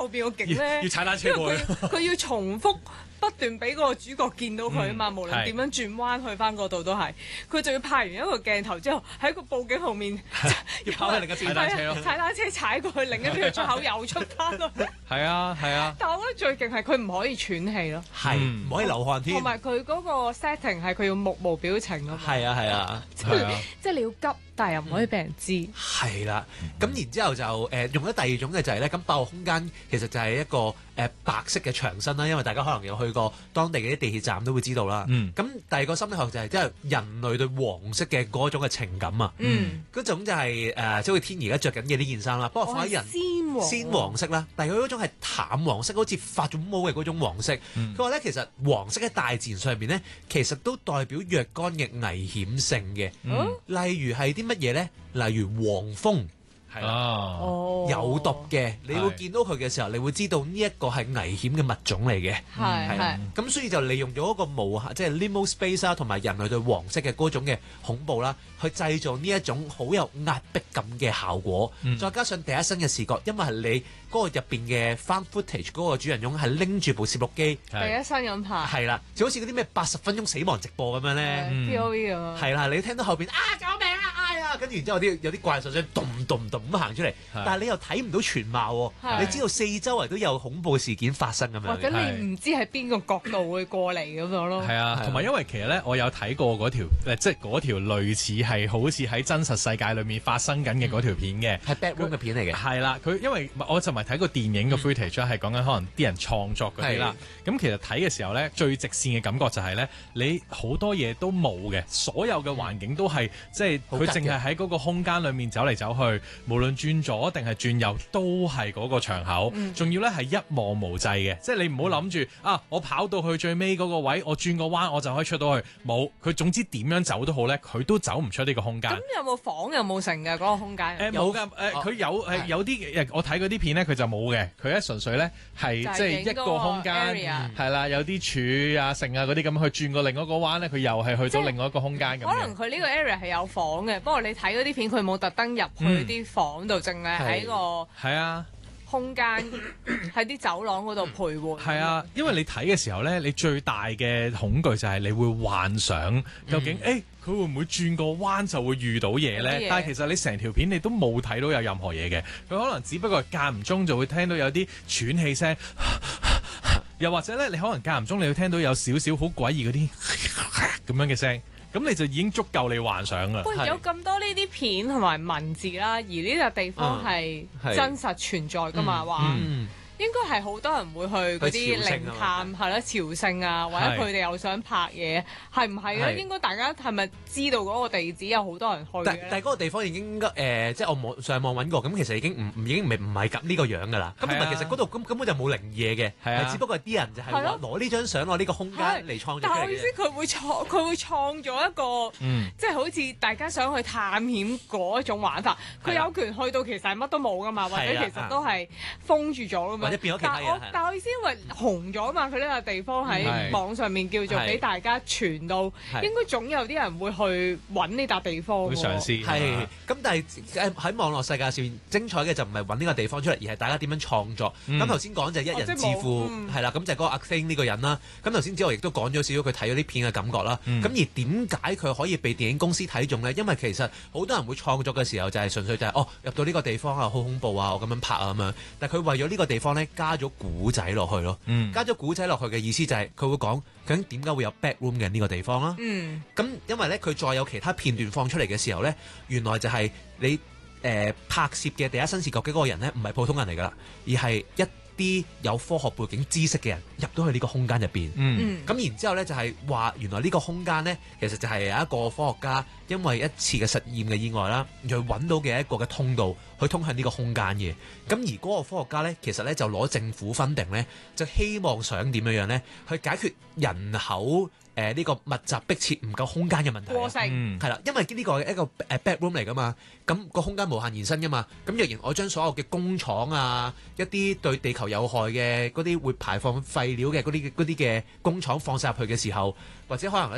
後邊個景咧， 要踩單車過去， 佢要重複不斷俾個主角見到佢啊嘛，無論點樣轉彎去翻嗰度都係，佢就要拍完一個鏡頭之後喺個佈景後面要跑去另一邊踩單車咯， 踩單車踩過去另一邊嘅出口又出翻咯。 係啊係啊， 但係我覺得最勁係佢唔可以喘氣咯， 係唔可以流汗添， 同埋佢嗰個 setting 係佢要目無表情啊嘛， 係啊係啊， 即係你要急，但係又唔可以俾人知。 係啦，咁然之後就用咗第二種嘅就係咧，咁爆空間其實就係一個白色嘅牆身啦，因為大家可能有去過當地嘅啲地鐵站都會知道啦。咁第二個心理學就係即係人類對黃色嘅嗰種嘅情感啊。嗰種就係即係好似天而家着緊嘅呢件衫啦，不過放喺人鮮黃色啦，但係佢嗰種係淡黃色，好似發咗毛嘅嗰種黃色。佢話咧其實黃色喺大自然上面咧，其實都代表若干嘅危險性嘅。例如係啲乜嘢咧？例如黃蜂。係啦，有毒嘅，你會見到佢嘅時候，你會知道呢一個係危險嘅物種嚟嘅。係咁所以就利用咗一個無限，即係 limo space 啦，同埋人類對黃色嘅嗰種嘅恐怖啦，去製造呢一種好有壓迫感嘅效果。再加上第一身嘅視覺，因為係你嗰個入邊嘅 found footage 嗰個主人翁係拎住部攝錄機， 第一身咁拍， 係啦，就好似嗰啲咩80分鐘死亡直播咁樣咧 ，POV 咁。 係啦，你聽到後邊救命啊！跟住然之後有啲怪獸想咚咚咚咁行出嚟，但係你又睇唔到全貌喎，你知道四周圍都有恐怖事件發生咁樣， 或者你唔知喺邊個角度會過嚟咁樣咯。 係啊，同埋因為其實咧，我有睇過嗰條即係嗰條類似係好似喺真實世界裏面發生緊嘅嗰條片嘅， 係 background 嘅片嚟嘅。係啦，佢因為我就唔係睇過電影嘅 footage，係講緊可能啲人創作嗰啲啦。咁其實睇嘅時候咧，最直線嘅感覺就係咧，你好多嘢都冇嘅，所有嘅環境都係即係佢淨係喺嗰個空間裏面走嚟走去，無論轉左定係轉右都係嗰個場口，仲要咧係一望無際嘅，即係你唔好諗住我跑到去最尾嗰個位，我轉個彎我就可以出到去，冇，佢總之點樣走都好咧，佢都走唔出呢個空間。咁有冇房有冇成嘅嗰個空間？ 冇㗎，佢有啲我睇嗰啲片咧，佢就冇嘅，佢咧純粹咧係即係一個空間，係啦，有啲柱啊、剩啊嗰啲咁，去轉過另外一個彎咧，佢又係去到另外一個空間咁。 可能佢呢個 area 係有房嘅，不過你睇嗰啲片佢冇特登入去啲房度，淨係喺個空間喺啲走廊嗰度徘徊。 係啊，因為你睇嘅時候咧，你最大嘅恐懼就係你會幻想究竟佢會唔會轉個彎就會遇到嘢咧？但係其實你成條片你都冇睇到有任何嘢嘅，佢可能只不過間唔中就會聽到有啲喘氣聲，又或者咧你可能間唔中你會聽到有少少好詭異嗰啲咁樣嘅聲。咁你就已經足夠你幻想啦。 喂，有咁多呢啲片同埋文字啦，而呢個地方係真實存在噶嘛？話應該係好多人會去嗰啲靈探係啦、朝聖啊，或者佢哋又想拍嘢，係唔係咧？應該大家係咪知道嗰個地址有好多人去嘅？ 但係嗰個地方已經即係我上網揾過，咁其實已經唔係咁呢個樣㗎啦。咁同埋其實嗰度根本就冇靈異嘢嘅，只不過啲人就係攞呢張相攞呢個空間嚟創造出嚟嘅。 但係我意思佢會創咗一個，即係好似大家想去探險嗰一種玩法。佢有權去到其實係乜都冇㗎嘛，或者其實都係封住咗㗎嘛。但我意思因為紅咗嘛，佢呢個地方喺網上面叫做俾大家傳到，應該總有啲人會去揾呢笪地方。 會嘗試咁但係喺網絡世界上面精彩嘅就唔係揾呢個地方出嚟，而係大家點樣創作。咁頭先講就係一人致富係啦，咁就係嗰個阿 Thing 呢個人啦。咁頭先之後亦都講咗少少佢睇咗啲片嘅感覺啦。咁而點解佢可以被電影公司睇中呢？因為其實好多人會創作嘅時候就係純粹就係入到呢個地方啊，好恐怖啊，我咁樣拍啊咁樣。但係佢為咗呢個地方加咗古仔落去咯，加咗古仔落去嘅意思就係佢會講究竟點解會有 back room 嘅呢個地方啦。咁因為咧佢再有其他片段放出嚟嘅時候咧，原來就係你拍攝嘅第一身視角嘅嗰個人咧，唔係普通人嚟噶啦，而係一啲有科學背景知識嘅人入到去呢個空間入邊。咁然之後咧就係話原來呢個空間咧，其實就係有一個科學家因為一次嘅實驗嘅意外啦，去揾到嘅一個嘅通道去通向呢個空間嘅。咁而嗰個科學家咧，其實咧就攞政府分定咧，就希望想點樣咧，去解決人口呢個密集迫切唔夠空間嘅問題。係啦，因為呢個係一個back room 嚟噶嘛，咁個空間無限延伸噶嘛。咁若然我將所有嘅工廠啊，一啲對地球有害嘅嗰啲會排放廢料嘅嗰啲嘅工廠放晒入去嘅時候，或者可能一啲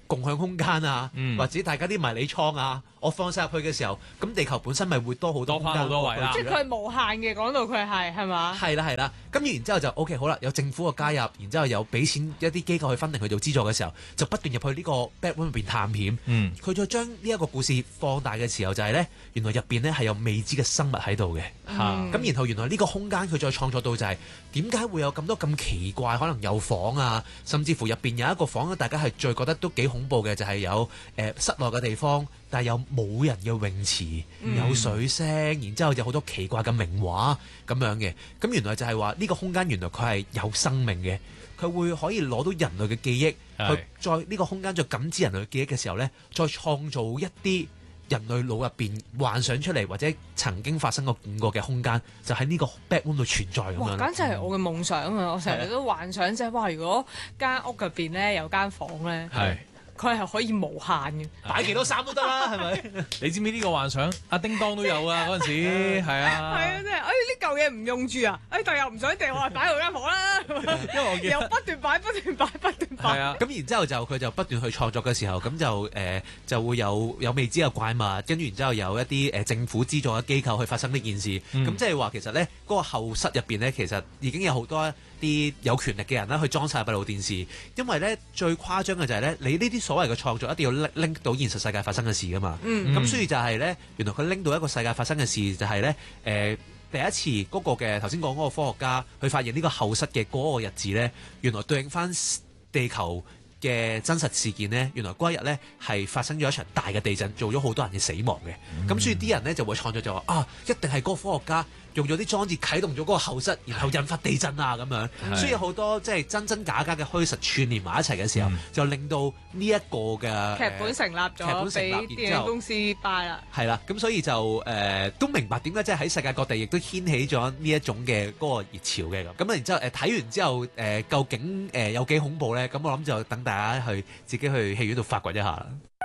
共享空間啊，或者大家啲迷你倉啊，我放晒入去嘅時候，咁地球本身咪會多好多空間好多位啦。 即係佢係無限嘅，講到佢係嘛？ 係啦，咁然之後就 OK 好啦，有政府嘅加入，然之後有俾錢一啲機構去分定去做資助嘅時候，就不斷入去呢個 Backroom 入邊探險。佢再將呢一個故事放大嘅時候，就係呢，原來入邊呢係有未知嘅生物喺度嘅。咁然後原來呢個空間佢再創作到就係點解會有咁多咁奇怪，可能有房啊，甚至乎入邊有一個房大家係最覺得都幾恐怖嘅，就係有室內嘅地方，但係有冇人嘅泳池，有水聲，然之後有好多奇怪嘅名畫咁樣嘅。咁原來就係話呢個空間原來佢係有生命嘅，佢會可以攞到人類嘅記憶，去在呢個空間再感知人類嘅記憶嘅時候呢，再創造一啲人類腦入邊幻想出嚟或者曾經發生過見過嘅空間，就喺呢個 Backroom 度存在咁樣。 哇！簡直係我嘅夢想啊！我成日都幻想即係哇，如果間屋入邊咧有間房咧，佢係可以無限嘅， 擺幾多衫都得啦，係咪？ 你知唔知呢個幻想？阿叮當都有啊，嗰陣時係啊。 係啊，即係呢嚿嘢唔用住啊！但又唔想掉，我話擺喺間房啦。 因為我記得又不斷擺。係啊。咁然之後佢就不斷去創作嘅時候，咁就會有未知嘅怪物，跟住然之後有一啲政府資助嘅機構去發生呢件事。咁即係話其實咧，嗰個後室入邊咧，其實已經有好多啲有權力嘅人啦，去裝晒閉路電視。因為咧最誇張嘅就係咧，你呢啲所謂嘅創作一定要拎到現實世界發生嘅事噶嘛。咁所以就係咧，原來佢拎到一個世界發生嘅事，就係咧第一次嗰個嘅頭先講嗰個科學家去發現呢個後室嘅嗰個日子咧，原來對應翻地球嘅真實事件呢，原來嗰一日呢係發生咗一場大嘅地震，做咗好多人嘅死亡嘅。咁所以啲人呢就會創作就話一定係嗰個科學家用咗啲裝置啟動咗嗰個後室，然後引發地震啊咁樣。所以好多即係真假嘅虛實串連埋一齊嘅時候，就令到呢一個嘅劇本成立咗，俾電影公司拜啦。 係啦，咁所以就都明白點解即係喺世界各地亦都掀起咗呢一種嘅嗰個熱潮嘅咁。咁然之後睇完之後究竟有幾恐怖呢？咁我諗就等大家去自己去戲院度發掘一下啦。